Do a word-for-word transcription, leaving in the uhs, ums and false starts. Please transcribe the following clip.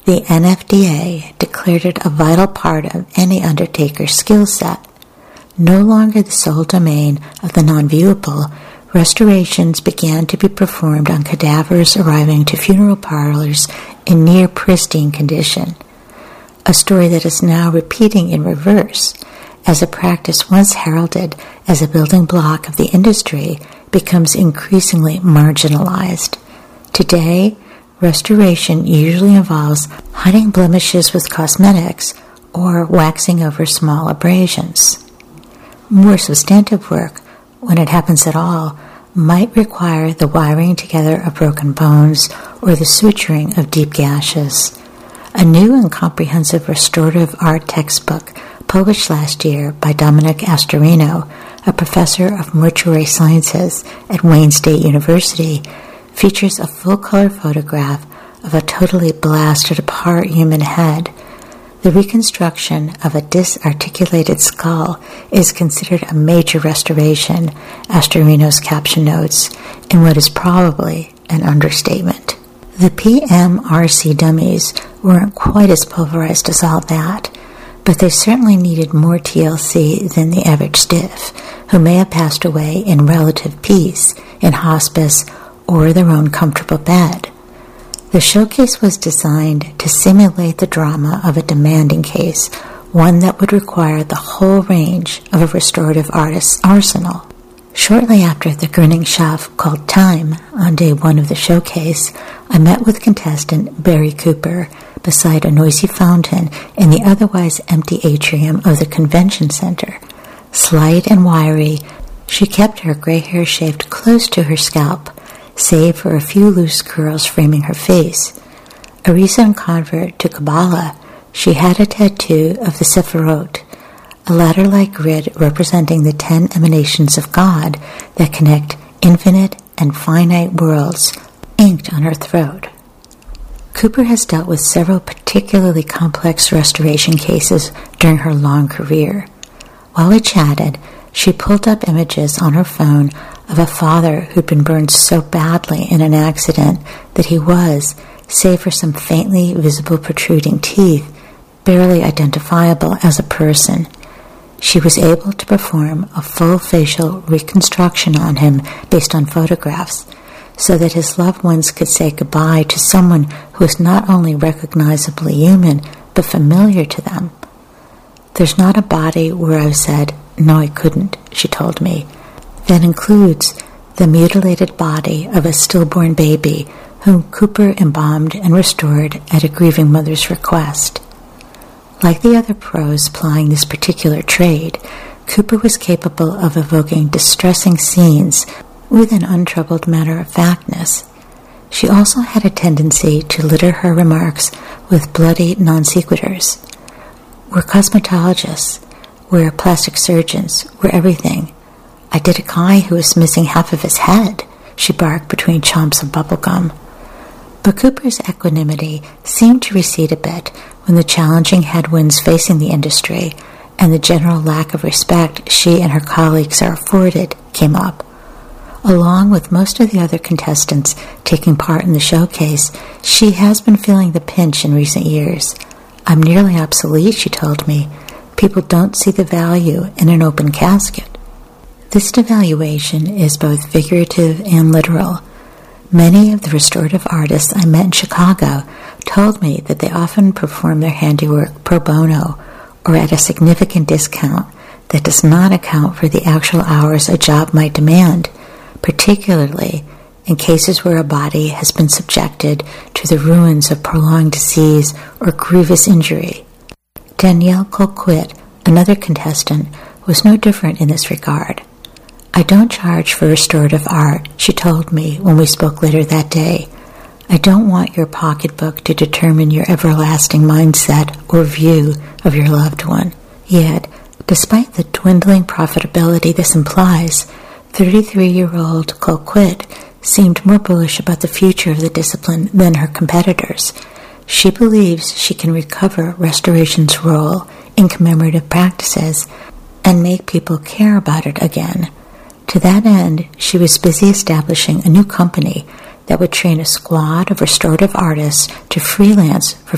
the N F D A declared it a vital part of any undertaker's skill set. No longer the sole domain of the non-viewable, restorations began to be performed on cadavers arriving to funeral parlors in near pristine condition, a story that is now repeating in reverse, as a practice once heralded as a building block of the industry becomes increasingly marginalized. Today, restoration usually involves hiding blemishes with cosmetics or waxing over small abrasions. More substantive work, when it happens at all, might require the wiring together of broken bones or the suturing of deep gashes. A new and comprehensive restorative art textbook published last year by Dominic Astorino, a professor of mortuary sciences at Wayne State University, features a full-color photograph of a totally blasted apart human head. The reconstruction of a disarticulated skull is considered a major restoration, Astorino's caption notes, in what is probably an understatement. The P M R C dummies weren't quite as pulverized as all that, but they certainly needed more T L C than the average stiff, who may have passed away in relative peace, in hospice, or their own comfortable bed. The showcase was designed to simulate the drama of a demanding case, one that would require the whole range of a restorative artist's arsenal. Shortly after the grinning chef called time on day one of the showcase, I met with contestant Barry Cooper beside a noisy fountain in the otherwise empty atrium of the convention center. Slight and wiry, she kept her gray hair shaved close to her scalp, save for a few loose curls framing her face. A recent convert to Kabbalah, she had a tattoo of the Sephirot, a ladder-like grid representing the ten emanations of God that connect infinite and finite worlds, inked on her throat. Cooper has dealt with several particularly complex restoration cases during her long career. While we chatted, she pulled up images on her phone of a father who'd been burned so badly in an accident that he was, save for some faintly visible protruding teeth, barely identifiable as a person. She was able to perform a full facial reconstruction on him based on photographs, so that his loved ones could say goodbye to someone who was not only recognizably human, but familiar to them. There's not a body where I've said, "No, I couldn't," she told me. That includes the mutilated body of a stillborn baby whom Cooper embalmed and restored at a grieving mother's request. Like the other pros plying this particular trade, Cooper was capable of evoking distressing scenes with an untroubled matter-of-factness. She also had a tendency to litter her remarks with bloody non-sequiturs. We're cosmetologists, we're plastic surgeons, we're everything. I did a guy who was missing half of his head, she barked between chomps of bubblegum. But Cooper's equanimity seemed to recede a bit when the challenging headwinds facing the industry and the general lack of respect she and her colleagues are afforded came up. Along with most of the other contestants taking part in the showcase, she has been feeling the pinch in recent years. "I'm nearly obsolete," she told me. "People don't see the value in an open casket." This devaluation is both figurative and literal. Many of the restorative artists I met in Chicago told me that they often perform their handiwork pro bono or at a significant discount that does not account for the actual hours a job might demand, particularly in cases where a body has been subjected to the ruins of prolonged disease or grievous injury. Danielle Colquitt, another contestant, was no different in this regard. "I don't charge for restorative art," she told me when we spoke later that day. "I don't want your pocketbook to determine your everlasting mindset or view of your loved one." Yet, despite the dwindling profitability this implies, thirty-three-year-old Colquitt seemed more bullish about the future of the discipline than her competitors. She believes she can recover restoration's role in commemorative practices and make people care about it again. To that end, she was busy establishing a new company that would train a squad of restorative artists to freelance for